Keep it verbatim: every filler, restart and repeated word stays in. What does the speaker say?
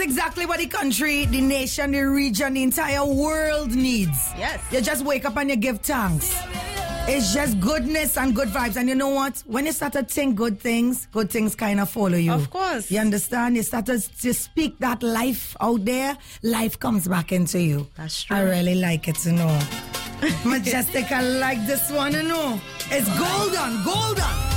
exactly what the country, the nation, the region, the entire world needs. Yes. You just wake up and you give thanks. It's just goodness and good vibes. And you know what? When you start to think good things, good things kind of follow you. Of course. You understand? You start to, to speak that life out there, life comes back into you. That's true. I really like it to know. Majestic, I like this one, you know. It's golden, golden.